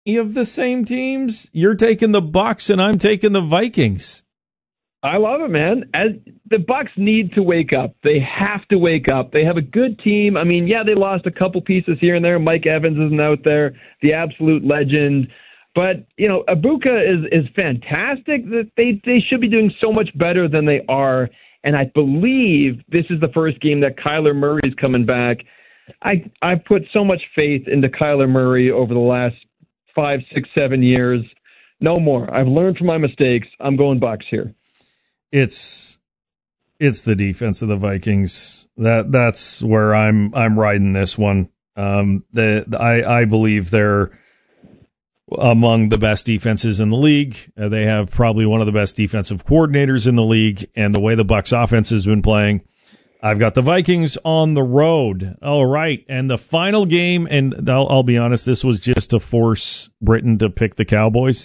of the same teams. You're taking the Bucks, and I'm taking the Vikings. I love it, man. The Bucks need to wake up. They have to wake up. They have a good team. I mean, yeah, they lost a couple pieces here and there. Mike Evans isn't out there, the absolute legend. But, Ibuka is fantastic. They should be doing so much better than they are. And I believe this is the first game that Kyler Murray's coming back. I put so much faith into Kyler Murray over the last 5, 6, 7 years. No more. I've learned from my mistakes. I'm going Bucks here. It's the defense of the Vikings. That's where I'm riding this one. I believe they're among the best defenses in the league. They have probably one of the best defensive coordinators in the league, and the way the Bucs offense has been playing, I've got the Vikings on the road. All right, and the final game, and I'll be honest, this was just to force Britain to pick the Cowboys.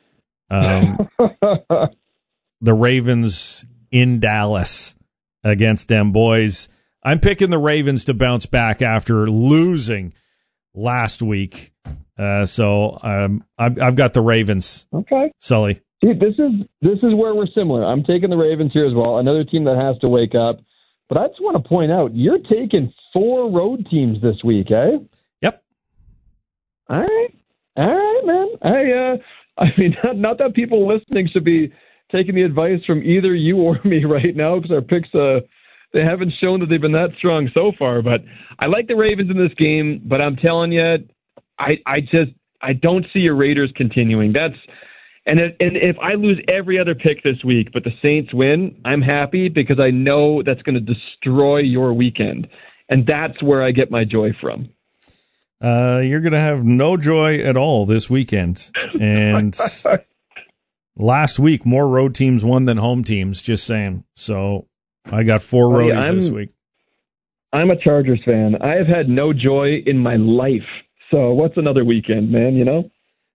The Ravens in Dallas against them boys. I'm picking the Ravens to bounce back after losing last week. So I've got the Ravens. Okay. Sully. See, this is where we're similar. I'm taking the Ravens here as well. Another team that has to wake up. But I just want to point out, you're taking 4 road teams this week, eh? Yep. All right, man. I mean, not that people listening should be taking the advice from either you or me right now, because our picks, they haven't shown that they've been that strong so far. But I like the Ravens in this game, but I'm telling you, I don't see your Raiders continuing. And if I lose every other pick this week, but the Saints win, I'm happy, because I know that's going to destroy your weekend. And that's where I get my joy from. You're going to have no joy at all this weekend. And last week, more road teams won than home teams, just saying. So I got 4 roadies this week. I'm a Chargers fan. I have had no joy in my life. So what's another weekend, man,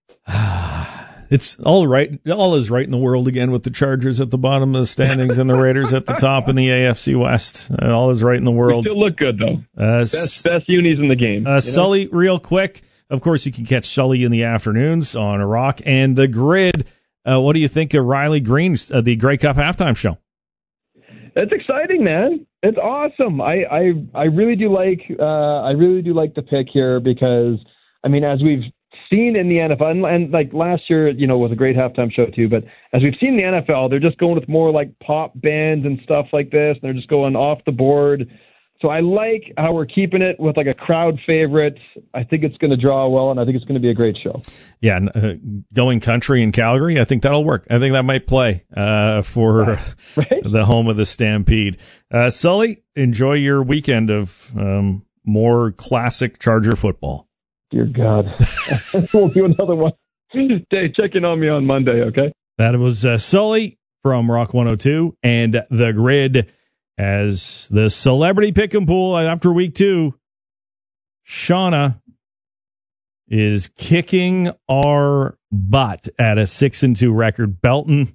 It's all right. All is right in the world again with the Chargers at the bottom of the standings and the Raiders at the top in the AFC West. All is right in the world. We still look good, though. Best unis in the game. Sully, real quick. Of course, you can catch Sully in the afternoons on Rock and the Grid. What do you think of Riley Green's the Grey Cup halftime show? It's exciting, man. It's awesome. I really do like the pick here, because I mean, as we've seen in the NFL, and like last year, was a great halftime show too, but as we've seen in the NFL, they're just going with more like pop bands and stuff like this, and they're just going off the board. So I like how we're keeping it with like a crowd favorite. I think it's going to draw well, and I think it's going to be a great show. Yeah, going country in Calgary, I think that'll work. I think that might play for right? The home of the Stampede. Sully, enjoy your weekend of more classic Charger football. Dear God. We'll do another one. Dave, check in on me on Monday, okay? That was Sully from Rock 102 and The Grid. As the celebrity pick and pool after week 2, Shauna is kicking our butt at a 6-2 record. Belton,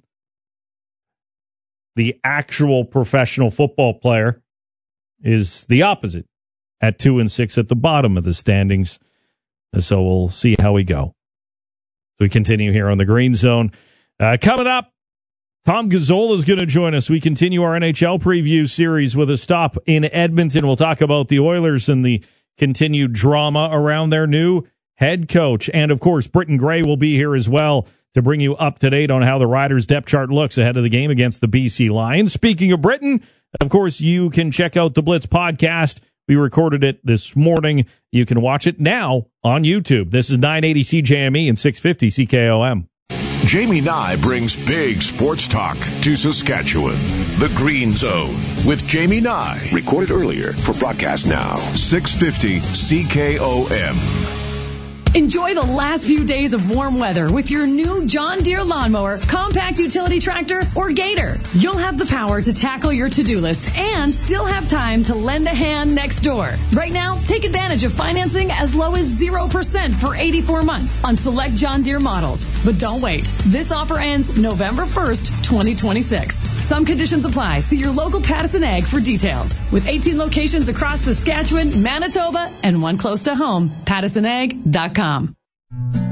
the actual professional football player, is the opposite at 2-6 at the bottom of the standings. So we'll see how we go. We continue here on the Green Zone. Coming up, Tom Gazzola is going to join us. We continue our NHL preview series with a stop in Edmonton. We'll talk about the Oilers and the continued drama around their new head coach. And, of course, Britton Gray will be here as well to bring you up to date on how the Riders' depth chart looks ahead of the game against the BC Lions. Speaking of Britton, of course, you can check out the Blitz podcast. We recorded it this morning. You can watch it now on YouTube. This is 980 CJME and 650 CKOM. Jamie Nye brings big sports talk to Saskatchewan. The Green Zone with Jamie Nye. Recorded earlier for broadcast now. 650 CKOM. Enjoy the last few days of warm weather with your new John Deere lawnmower, compact utility tractor, or Gator. You'll have the power to tackle your to-do list and still have time to lend a hand next door. Right now, take advantage of financing as low as 0% for 84 months on select John Deere models. But don't wait. This offer ends November 1st, 2026. Some conditions apply. See your local Pattison Ag for details. With 18 locations across Saskatchewan, Manitoba, and one close to home, PattisonAg.com.